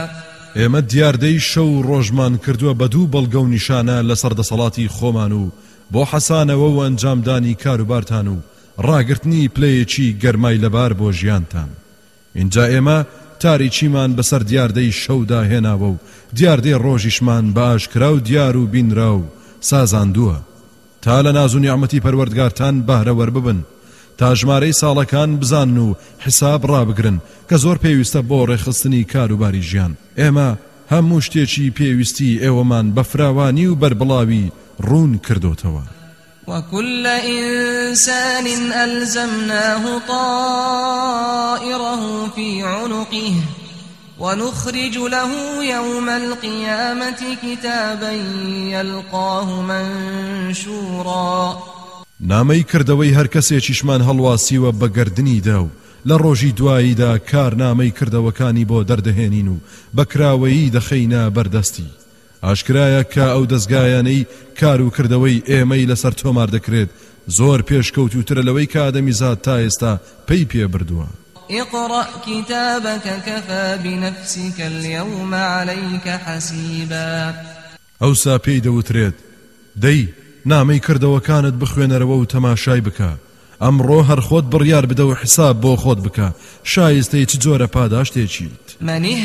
ئێمە دیاردەی شەو ڕۆژمان کردووە بە دوو بەڵگە و نیشانە لەسەر دەسەڵاتی خۆمان و بۆ حەسانەوە و ئەنجامدانی کاروبارتان و ڕاگرتنی پلەیەکی گەرمای لەبار بۆ ژیانتان. اینجا ئێمە تاریچیمان بەسەر دیاردەی شەودا هێناوە و دیاردەی ڕۆژیشمان بە ئاشکرا و دیار و بینرا و سازاندووە تا لە ناز و نیعمەتی پەروەردگارتان بەهرەوەر ببن، تا ژمارەی ساڵەکان بزانن و حساب ڕابگرن کە زۆر پێویستە بۆ ڕێخستنی کاروباری ژیان. ئێمە هەموو شتێکی پێویستی ئێوەمان بە فراوانی و بەربڵاوی ڕوون کردوتەوە. وكل إنسان ألزمناه طائره في عنقه ونخرج له يوم القيامة كتابا يلقاه منشورا. نامەی کردەوەی هەر کەسێکیشمان هەڵواسیوە بە گەردنیدا و لە ڕۆژی دواییدا کارنامەی کردەوەکانی بۆ دەردەهێنین و بەکراوەیی دەخەینە بەردەستی. ئاشکرایە کە ئەو دەستگایانەی کار و کردەوەی ئێمەی لەسەر تۆمار دەکرێت زۆر پێشکەوتوترە لەوەی کە ئادەمیزاد تا ئێستا پێی پێبردووە. اقرأ كتابك كفى بنفسك اليوم عليك حسيبا. ئەوسا پێی دەوترێت دەی نامەی کردەوەکانت بخوێنەرەوە و تەماشای بکە، ئەمڕۆ هەر خۆت بڕیار بدە و حساب بۆ خۆت بکە شایستەی چ جۆرە پاداشتێکیت.